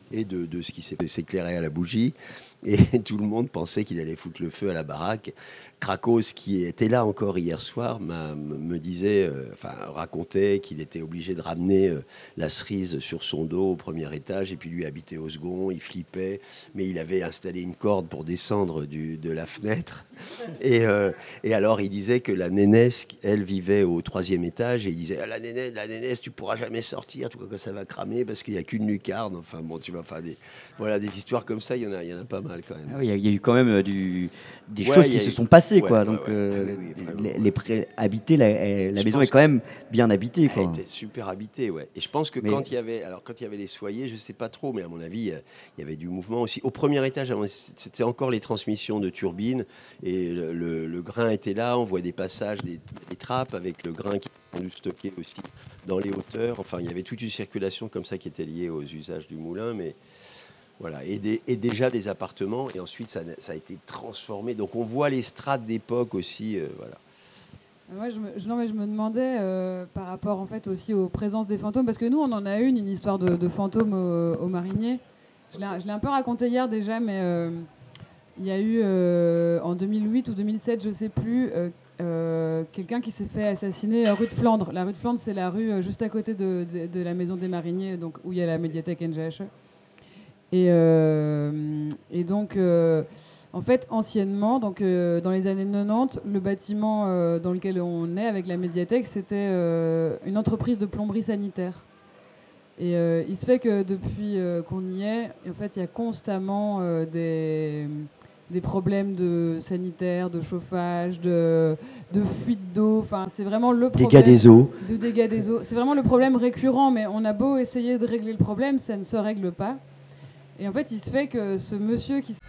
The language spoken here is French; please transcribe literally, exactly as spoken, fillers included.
et de, de ce qui s'éclairait à la bougie. Et tout le monde pensait qu'il allait foutre le feu à la baraque. Krakos, qui était là encore hier soir, m'a, me disait, euh, enfin racontait qu'il était obligé de ramener euh, la cerise sur son dos au premier étage et puis lui habitait au second. Il flippait, mais il avait installé une corde pour descendre du, de la fenêtre. Et, euh, et alors il disait que la nénesse, elle vivait au troisième étage et il disait ah, la nénesse, la nénesse, tu pourras jamais sortir, tout cas que ça va cramer parce qu'il y a qu'une lucarne. Enfin bon, tu vas faire des, voilà, des histoires comme ça. Il y en a, il y en a pas mal quand même. Ah oui, il y, y a eu quand même euh, du, des Ouais, choses il y qui a se eu- sont passées, ouais, quoi. ouais, Donc ouais. euh, Ah oui, oui, vraiment, les, ouais. les pré- habités, la, eh, la Je maison pense est quand même bien habitée, Elle quoi. était super habitée, ouais. Et je pense que Mais quand il y avait, alors quand il y avait les soyers, je sais pas trop, mais à mon avis, euh, il y avait du mouvement aussi. Au premier étage, avant, c'était encore les transmissions de turbines et le, le- le grain était là. On voit des passages, des, des trappes avec le grain qui est dû stocker aussi dans les hauteurs. Enfin, il y avait toute une circulation comme ça qui était liée aux usages du moulin, mais voilà. Et, des- et déjà des appartements. Et ensuite, ça, ça a été transformé. Donc, on voit les strates d'époque aussi, euh, voilà. Ouais, je me, je- non, mais je me demandais euh, par rapport en fait aussi aux présences des fantômes, parce que nous on en a une, une histoire de, de fantômes au, au Marinier. Je l'ai, je l'ai un peu raconté hier déjà, mais euh, il y a eu euh, en deux mille huit ou deux mille sept, je sais plus, euh, euh, quelqu'un qui s'est fait assassiner euh, rue de Flandre. La rue de Flandre, c'est la rue euh, juste à côté de, de- de la maison des Mariniers, donc où il y a la médiathèque N G H E. Et, euh, et donc, euh, en fait, anciennement, donc, euh, dans les années quatre-vingt-dix, le bâtiment euh, dans lequel on est avec la médiathèque, c'était euh, une entreprise de plomberie sanitaire. Et euh, il se fait que depuis euh, qu'on y est, en fait, il y a constamment euh, des, des problèmes de sanitaires, de chauffage, de, de fuite d'eau. Enfin, c'est vraiment le problème. dégâts des eaux. De dégâts des eaux. C'est vraiment le problème récurrent, mais on a beau essayer de régler le problème, ça ne se règle pas. Et en fait, il se fait que ce monsieur qui